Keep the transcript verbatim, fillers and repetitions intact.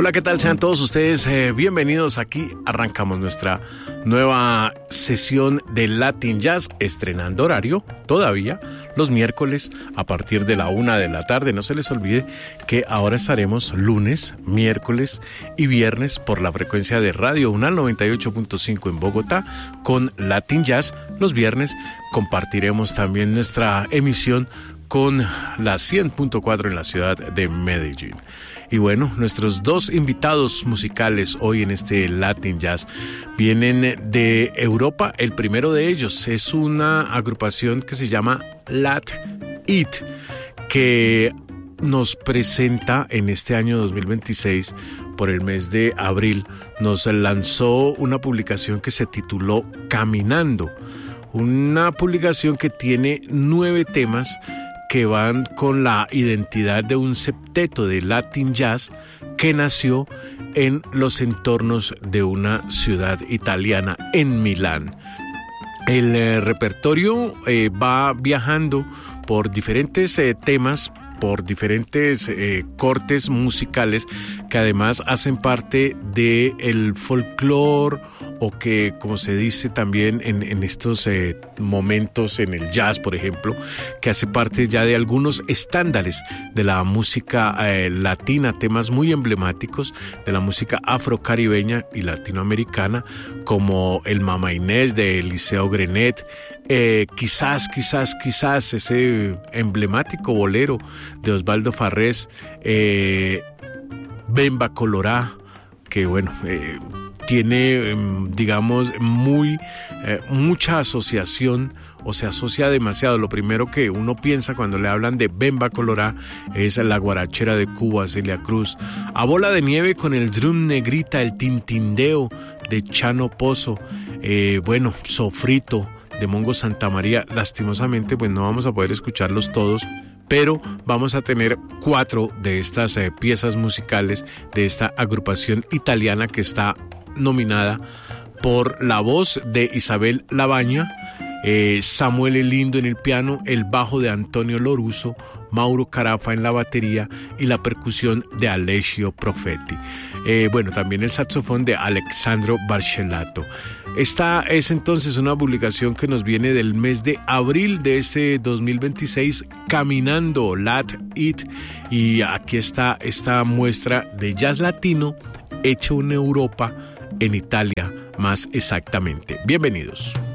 Hola, ¿qué tal? Sean todos ustedes eh, bienvenidos. Aquí arrancamos nuestra nueva sesión de Latin Jazz, estrenando horario todavía los miércoles a partir de la una de la tarde. No se les olvide que ahora estaremos lunes, miércoles y viernes por la frecuencia de Radio Unal noventa y ocho punto cinco en Bogotá con Latin Jazz. Los viernes compartiremos también nuestra emisión con la cien punto cuatro en la ciudad de Medellín. Y bueno, nuestros dos invitados musicales hoy en este Latin Jazz vienen de Europa. El primero de ellos es una agrupación que se llama Lat It, que nos presenta en este año dos mil veintiséis, por el mes de abril, nos lanzó una publicación que se tituló Caminando, una publicación que tiene nueve temas que van con la identidad de un septeto de Latin Jazz que nació en los entornos de una ciudad italiana, en Milán. El eh, repertorio eh, va viajando por diferentes eh, temas, por diferentes eh, cortes musicales que además hacen parte del folclore, o que, como se dice también en, en estos eh, momentos en el jazz, por ejemplo, que hace parte ya de algunos estándares de la música eh, latina, temas muy emblemáticos de la música afrocaribeña y latinoamericana, como el Mama Inés de Eliseo Grenet, Eh, quizás, quizás, quizás ese emblemático bolero de Osvaldo Farrés, eh, Bemba Colorá, que bueno, eh, tiene, digamos, muy eh, mucha asociación, o se asocia demasiado. Lo primero que uno piensa cuando le hablan de Bemba Colorá es la guarachera de Cuba, Celia Cruz. A Bola de Nieve con el drum negrita, el tintindeo de Chano Pozo, eh, bueno, Sofrito de Mongo Santamaría. Lastimosamente pues no vamos a poder escucharlos todos, pero vamos a tener cuatro de estas eh, piezas musicales de esta agrupación italiana que está nominada por la voz de Isabel Labaña, eh, Samuel Elindo en el piano, el bajo de Antonio Loruso, Mauro Carafa en la batería y la percusión de Alessio Profetti. Eh, bueno, también el saxofón de Alexandro Barcelato. Esta es entonces una publicación que nos viene del mes de abril de este dos mil veintiséis, Caminando, Lat It, y aquí está esta muestra de jazz latino hecho en Europa, en Italia más exactamente. Bienvenidos.